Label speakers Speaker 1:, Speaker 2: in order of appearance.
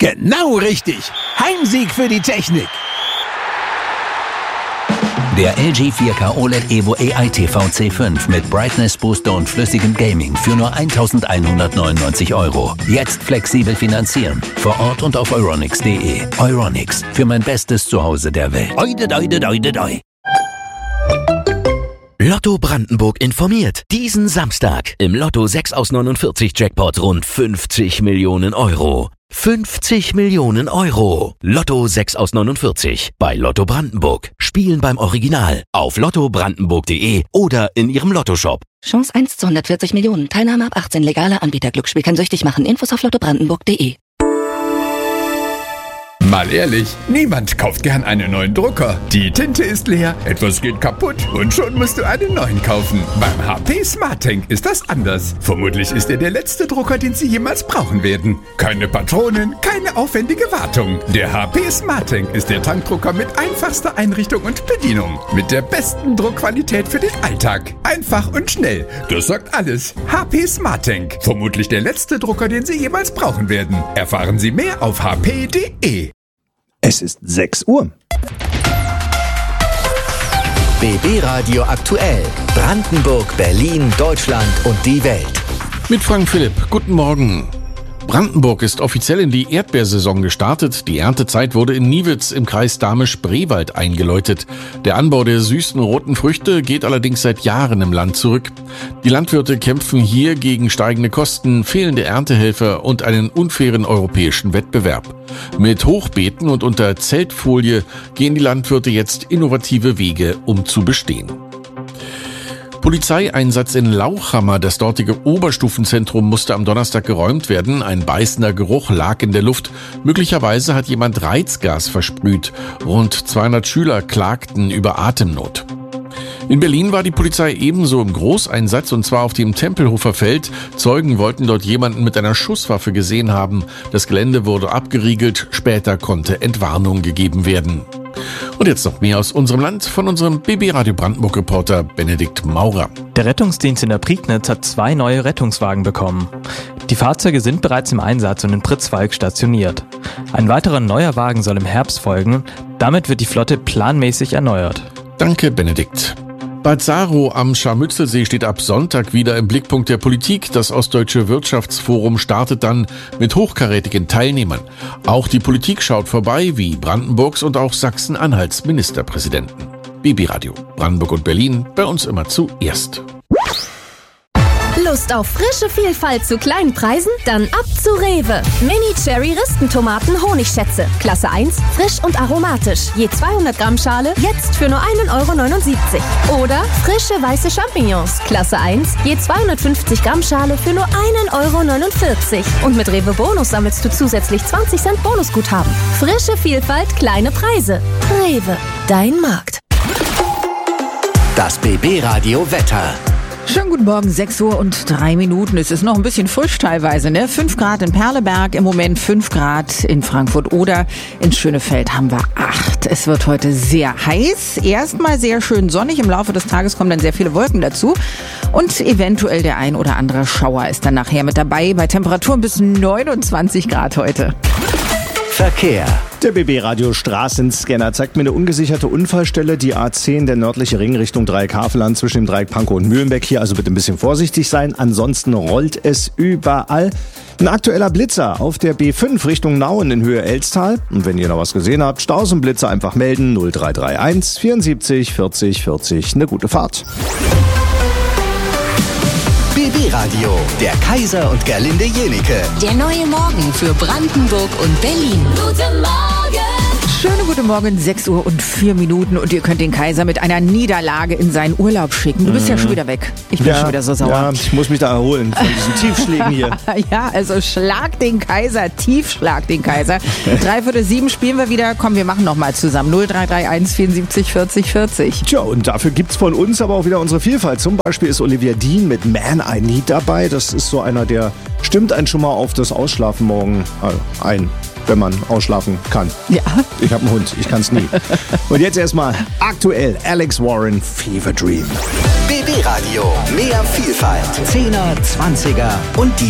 Speaker 1: Genau richtig. Heimsieg für die Technik.
Speaker 2: Der LG 4K OLED Evo AI TV C5 mit Brightness Booster und flüssigem Gaming für nur 1.199 €. Jetzt flexibel finanzieren. Vor Ort und auf euronics.de. Euronics, für mein bestes Zuhause der Welt. Oide, oide, oide, oide.
Speaker 3: Lotto Brandenburg informiert. Diesen Samstag im Lotto 6 aus 49 Jackpot rund 50 Millionen €. 50 Millionen €. Lotto 6 aus 49 bei Lotto Brandenburg. Spielen beim Original auf lottobrandenburg.de oder in Ihrem Lottoshop.
Speaker 4: Chance 1 zu 140 Millionen. Teilnahme ab 18. Legaler Anbieter. Glücksspiel kann süchtig machen. Infos auf lottobrandenburg.de.
Speaker 5: Mal ehrlich, niemand kauft gern einen neuen Drucker. Die Tinte ist leer, etwas geht kaputt und schon musst du einen neuen kaufen. Beim HP SmartTank ist das anders. Vermutlich ist er der letzte Drucker, den Sie jemals brauchen werden. Keine Patronen, keine aufwendige Wartung. Der HP SmartTank ist der Tankdrucker mit einfachster Einrichtung und Bedienung. Mit der besten Druckqualität für den Alltag. Einfach und schnell. Das sagt alles. HP SmartTank. Vermutlich der letzte Drucker, den Sie jemals brauchen werden. Erfahren Sie mehr auf hp.de.
Speaker 6: Es ist 6 Uhr.
Speaker 3: BB Radio aktuell. Brandenburg, Berlin, Deutschland und die Welt.
Speaker 1: Mit Frank Philipp. Guten Morgen. Brandenburg ist offiziell in die Erdbeersaison gestartet. Die Erntezeit wurde in Niewitz im Kreis Dahme-Spreewald eingeläutet. Der Anbau der süßen roten Früchte geht allerdings seit Jahren im Land zurück. Die Landwirte kämpfen hier gegen steigende Kosten, fehlende Erntehelfer und einen unfairen europäischen Wettbewerb. Mit Hochbeeten und unter Zeltfolie gehen die Landwirte jetzt innovative Wege, um zu bestehen. Polizeieinsatz in Lauchhammer. Das dortige Oberstufenzentrum musste am Donnerstag geräumt werden. Ein beißender Geruch lag in der Luft. Möglicherweise hat jemand Reizgas versprüht. Rund 200 Schüler klagten über Atemnot. In Berlin war die Polizei ebenso im Großeinsatz, und zwar auf dem Tempelhofer Feld. Zeugen wollten dort jemanden mit einer Schusswaffe gesehen haben. Das Gelände wurde abgeriegelt. Später konnte Entwarnung gegeben werden. Und jetzt noch mehr aus unserem Land von unserem BB Radio Brandenburg Reporter Benedikt Maurer.
Speaker 7: Der Rettungsdienst in der Prignitz hat 2 neue Rettungswagen bekommen. Die Fahrzeuge sind bereits im Einsatz und in Pritzwalk stationiert. Ein weiterer neuer Wagen soll im Herbst folgen. Damit wird die Flotte planmäßig erneuert.
Speaker 1: Danke, Benedikt. Bad Saro am Scharmützelsee steht ab Sonntag wieder im Blickpunkt der Politik. Das Ostdeutsche Wirtschaftsforum startet dann mit hochkarätigen Teilnehmern. Auch die Politik schaut vorbei, wie Brandenburgs und auch Sachsen-Anhalts Ministerpräsidenten. BB Radio, Brandenburg und Berlin, bei uns immer zuerst.
Speaker 8: Lust auf frische Vielfalt zu kleinen Preisen? Dann ab zu Rewe. Mini-Cherry-Ristentomaten Honigschätze. Klasse 1, frisch und aromatisch. Je 200 Gramm Schale, jetzt für nur 1,79 €. Oder frische weiße Champignons. Klasse 1, je 250 Gramm Schale für nur 1,49 €. Und mit Rewe Bonus sammelst du zusätzlich 20 Cent Bonusguthaben. Frische Vielfalt, kleine Preise. Rewe, dein Markt.
Speaker 3: Das BB Radio Wetter.
Speaker 9: Schönen guten Morgen, 6 Uhr und 3 Minuten. Es ist noch ein bisschen frisch teilweise, ne? 5 Grad in Perleberg, im Moment 5 Grad in Frankfurt oder in Schönefeld haben wir 8. Es wird heute sehr heiß, erstmal sehr schön sonnig. Im Laufe des Tages kommen dann sehr viele Wolken dazu und eventuell der ein oder andere Schauer ist dann nachher mit dabei. Bei Temperaturen bis 29 Grad heute.
Speaker 3: Verkehr.
Speaker 6: Der BB-Radio Straßenscanner zeigt mir eine ungesicherte Unfallstelle, die A10, der nördliche Ring Richtung Dreieck Havelland zwischen dem Dreieck Pankow und Mühlenbeck. Hier also bitte ein bisschen vorsichtig sein, ansonsten rollt es überall. Ein aktueller Blitzer auf der B5 Richtung Nauen in Höhe Elstal. Und wenn ihr noch was gesehen habt, Staus und Blitzer einfach melden, 0331 74 40 40. Eine gute Fahrt.
Speaker 3: BB Radio, der Kaiser und Gerlinde Jenike.
Speaker 4: Der neue Morgen für Brandenburg und Berlin.
Speaker 8: Guten Morgen!
Speaker 9: Schönen guten Morgen, 6 Uhr und 4 Minuten und ihr könnt den Kaiser mit einer Niederlage in seinen Urlaub schicken. Du bist ja schon wieder weg. Ich bin schon wieder so sauer.
Speaker 6: Ja, ich muss mich da erholen von diesen Tiefschlägen hier.
Speaker 9: Ja, also schlag den Kaiser, tiefschlag den Kaiser. 6:45 spielen wir wieder. Komm, wir machen nochmal zusammen. 0331 74 40 40.
Speaker 6: Tja, und dafür gibt's von uns aber auch wieder unsere Vielfalt. Zum Beispiel ist Olivia Dean mit Man I Need dabei. Das ist so einer, der stimmt einen schon mal auf das Ausschlafen morgen ein, wenn man ausschlafen kann.
Speaker 9: Ja.
Speaker 6: Ich habe einen Hund, ich kann es nie. Und jetzt erstmal aktuell Alex Warren, Fever Dream.
Speaker 3: BB Radio, mehr Vielfalt. 10er, 20er und die